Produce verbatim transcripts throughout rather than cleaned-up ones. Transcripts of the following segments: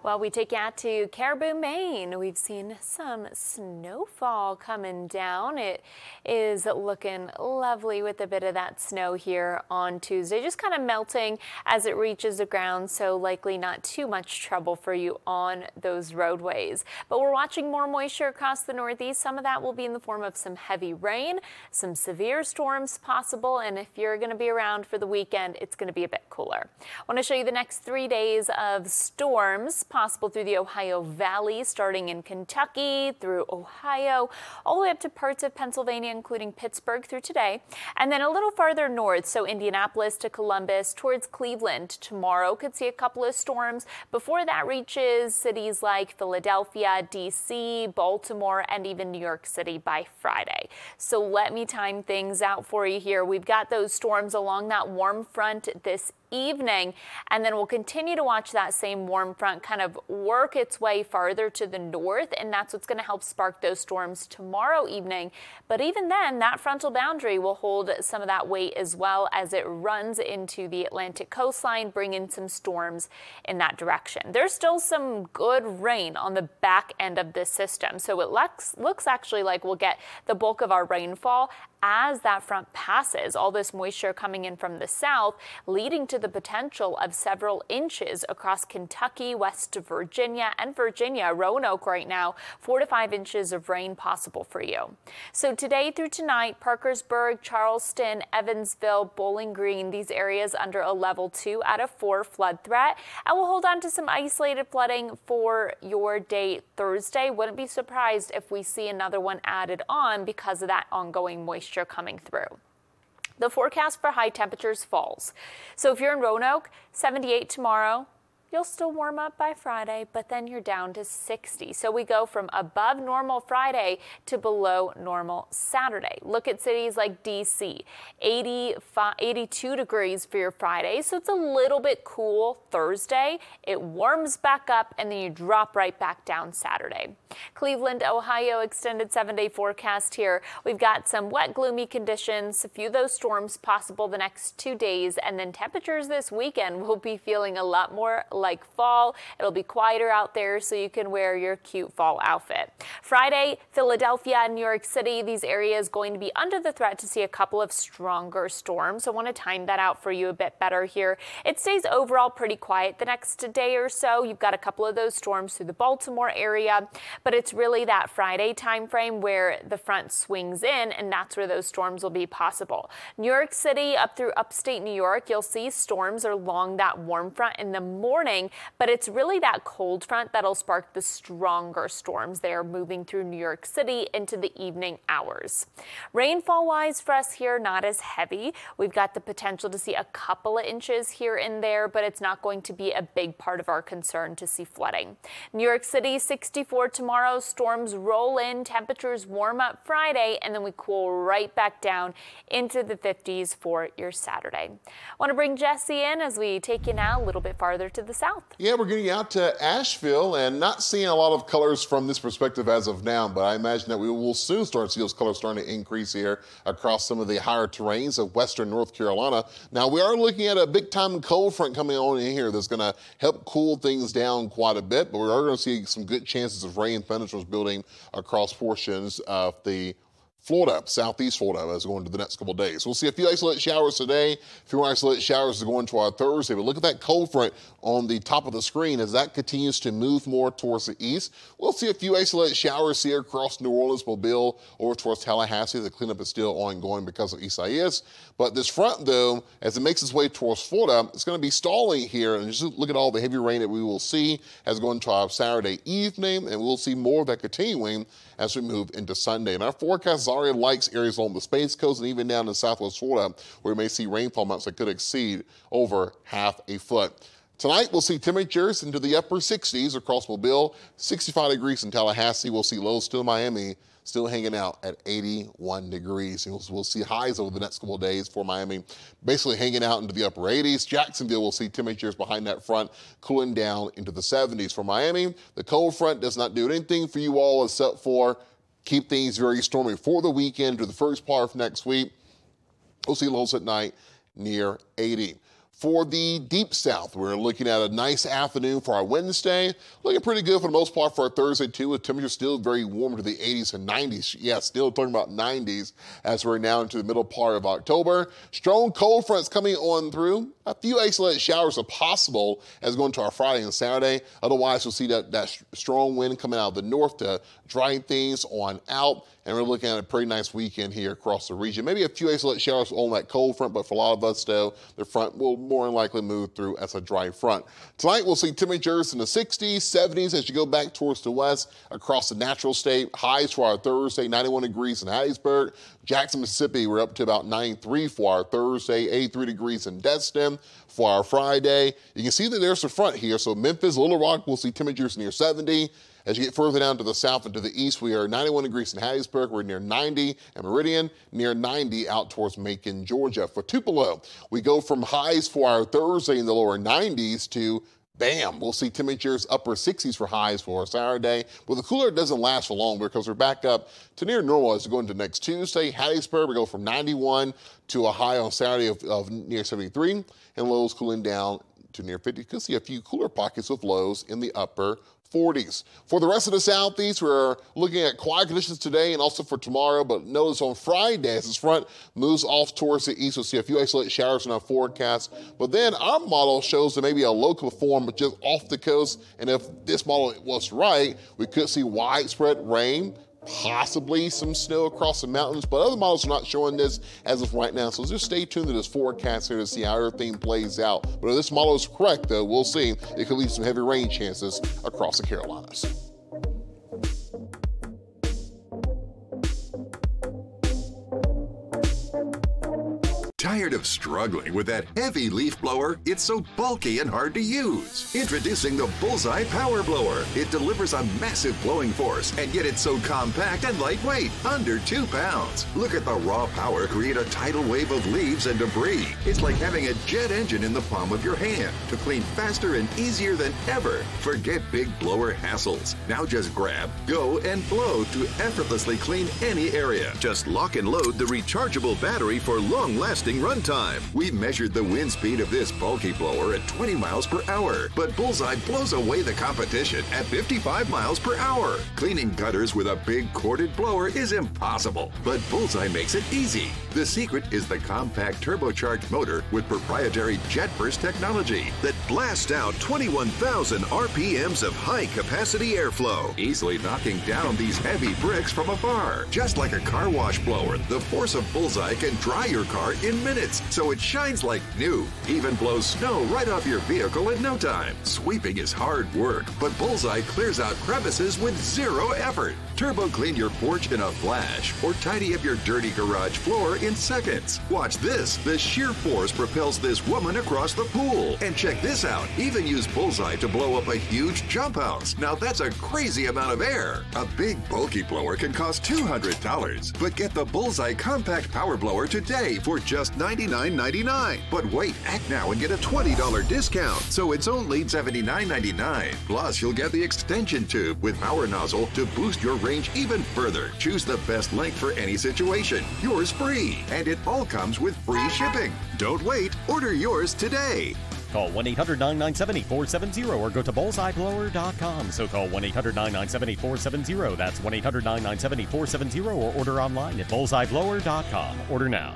Well, we take you out to Caribou, Maine. We've seen some snowfall coming down. It is looking lovely with a bit of that snow here on Tuesday, just kind of melting as it reaches the ground, so likely not too much trouble for you on those roadways. But we're watching more moisture across the Northeast. Some of that will be in the form of some heavy rain, some severe storms possible, and if you're going to be around for the weekend, it's going to be a bit cooler. I want to show you the next three days of storms possible through the Ohio Valley, starting in Kentucky, through Ohio, all the way up to parts of Pennsylvania, including Pittsburgh through today, and then a little farther north, so Indianapolis to Columbus towards Cleveland. Tomorrow could see a couple of storms before that reaches cities like Philadelphia, D C, Baltimore, and even New York City by Friday. So let me time things out for you here. We've got those storms along that warm front this evening, and then we'll continue to watch that same warm front kind of work its way farther to the north, and that's what's going to help spark those storms tomorrow evening. But even then, that frontal boundary will hold some of that weight as well as it runs into the Atlantic coastline, bringing some storms in that direction. There's still some good rain on the back end of this system, so it looks, looks actually like we'll get the bulk of our rainfall as that front passes. All this moisture coming in from the south, leading to the potential of several inches across Kentucky, west to Virginia, and Virginia, Roanoke right now, four to five inches of rain possible for you. So today through tonight, Parkersburg, Charleston, Evansville, Bowling Green, these areas under a level two out of four flood threat, and we'll hold on to some isolated flooding for your day Thursday. Wouldn't be surprised if we see another one added on because of that ongoing moisture coming through. The forecast for high temperatures falls. So if you're in Roanoke, seventy-eight tomorrow. You'll still warm up by Friday, but then you're down to sixty. So we go from above normal Friday to below normal Saturday. Look at cities like D C, eighty-five, eighty-two degrees for your Friday. So it's a little bit cool Thursday. It warms back up and then you drop right back down Saturday. Cleveland, Ohio, extended seven day forecast here. We've got some wet, gloomy conditions, a few of those storms possible the next two days, and then temperatures this weekend will be feeling a lot more like fall. It'll be quieter out there, so you can wear your cute fall outfit. Friday, Philadelphia and New York City, these areas going to be under the threat to see a couple of stronger storms. So I want to time that out for you a bit better here. It stays overall pretty quiet the next day or so. You've got a couple of those storms through the Baltimore area, but it's really that Friday time frame where the front swings in, and that's where those storms will be possible. New York City up through upstate New York, you'll see storms along that warm front in the morning, but it's really that cold front that'll spark the stronger storms there moving through New York City into the evening hours. Rainfall wise for us here, not as heavy. We've got the potential to see a couple of inches here and there, but it's not going to be a big part of our concern to see flooding. New York City, sixty-four tomorrow. Storms roll in, temperatures warm up Friday, and then we cool right back down into the fifties for your Saturday. I want to bring Jesse in as we take you now a little bit farther to the south. Yeah, we're getting out to Asheville and not seeing a lot of colors from this perspective as of now, but I imagine that we will soon start to see those colors starting to increase here across some of the higher terrains of western North Carolina. Now, we are looking at a big-time cold front coming on in here that's going to help cool things down quite a bit, but we are going to see some good chances of rain thunderstorms building across portions of the Florida, southeast Florida, as we go into the next couple of days. We'll see a few isolated showers today, a few isolated showers to go into our Thursday. But look at that cold front on the top of the screen as that continues to move more towards the east. We'll see a few isolated showers here across New Orleans, Mobile, over towards Tallahassee. The cleanup is still ongoing because of Isaias. But this front, though, as it makes its way towards Florida, it's going to be stalling here. And just look at all the heavy rain that we will see as we go into our Saturday evening, and we'll see more of that continuing as we move into Sunday. And our forecast already likes areas along the Space Coast and even down in southwest Florida, where we may see rainfall amounts that could exceed over half a foot. Tonight, we'll see temperatures into the upper sixties across Mobile, sixty-five degrees in Tallahassee. We'll see lows still in Miami, still hanging out at eighty-one degrees. And we'll, we'll see highs over the next couple of days for Miami, basically hanging out into the upper eighties. Jacksonville will see temperatures behind that front cooling down into the seventies. For Miami, the cold front does not do anything for you all except for keep things very stormy for the weekend to the first part of next week. We'll see lows at night near eighty. For the deep south, we're looking at a nice afternoon for our Wednesday. Looking pretty good for the most part for our Thursday too, with temperatures still very warm to the eighties and nineties. Yeah, still talking about nineties as we're now into the middle part of October. Strong cold fronts coming on through. A few isolated showers are possible as going to our Friday and Saturday. Otherwise, we'll see that, that strong wind coming out of the north to dry things on out. And we're looking at a pretty nice weekend here across the region. Maybe a few isolated showers on that cold front, but for a lot of us, though, the front will more than likely move through as a dry front. Tonight, we'll see temperatures in the sixties, seventies as you go back towards the west across the natural state. Highs for our Thursday, ninety-one degrees in Hattiesburg. Jackson, Mississippi, we're up to about ninety-three for our Thursday, eighty-three degrees in Destin. For our Friday, you can see that there's a front here. So Memphis, Little Rock, we'll see temperatures near seventy. As you get further down to the south and to the east, we are ninety-one degrees in Hattiesburg. We're near ninety, and Meridian near ninety out towards Macon, Georgia. For Tupelo, we go from highs for our Thursday in the lower nineties to bam, we'll see temperatures upper sixties for highs for Saturday. But the cooler doesn't last for long because we're back up to near normal as we go into next Tuesday. Hattiesburg, we go from ninety-one to a high on Saturday of, of near seventy-three, and lows cooling down to near fifty. You could see a few cooler pockets with lows in the upper forties. For the rest of the southeast, we're looking at quiet conditions today and also for tomorrow, but notice on Friday as this front moves off towards the east, we'll see a few isolated showers in our forecast. But then our model shows that maybe a local form but just off the coast, and if this model was right, we could see widespread rain, possibly some snow across the mountains, but other models are not showing this as of right now. So just stay tuned to this forecast here to see how everything plays out. But if this model is correct, though, we'll see. It could leave some heavy rain chances across the Carolinas. Tired of struggling with that heavy leaf blower? It's so bulky and hard to use. Introducing the Bullseye Power Blower. It delivers a massive blowing force, and yet it's so compact and lightweight, under two pounds. Look at the raw power create a tidal wave of leaves and debris. It's like having a jet engine in the palm of your hand to clean faster and easier than ever. Forget big blower hassles. Now just grab, go, and blow to effortlessly clean any area. Just lock and load the rechargeable battery for long-lasting runtime. We measured the wind speed of this bulky blower at twenty miles per hour, but Bullseye blows away the competition at fifty-five miles per hour. Cleaning gutters with a big corded blower is impossible, but Bullseye makes it easy. The secret is the compact turbocharged motor with proprietary jet burst technology that blasts out twenty-one thousand R P Ms of high-capacity airflow, easily knocking down these heavy bricks from afar. Just like a car wash blower, the force of Bullseye can dry your car in minutes, so it shines like new. Even blows snow right off your vehicle in no time. Sweeping is hard work, but Bullseye clears out crevices with zero effort. Turbo clean your porch in a flash, or tidy up your dirty garage floor in seconds. Watch this. The sheer force propels this woman across the pool. And check this out. Even use Bullseye to blow up a huge jump house. Now that's a crazy amount of air. A big bulky blower can cost two hundred dollars, but get the Bullseye Compact Power Blower today for just ninety-nine ninety-nine. But wait, act now and get a twenty dollars discount. So it's only seventy-nine ninety-nine. Plus, you'll get the extension tube with power nozzle to boost your range even further. Choose the best length for any situation. Yours free. And it all comes with free shipping. Don't wait. Order yours today. Call one eight hundred nine nine seven four seven zero or go to bullseye blower dot com. So call one eight hundred nine nine seven four seven zero. That's one eight hundred nine nine seven four seven zero or order online at bullseye blower dot com. Order now.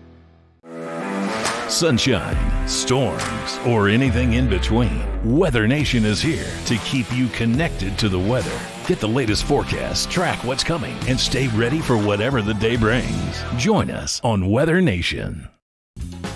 Sunshine, storms, or anything in between, Weather Nation is here to keep you connected to the weather. Get the latest forecast, track what's coming, and stay ready for whatever the day brings. Join us on Weather Nation.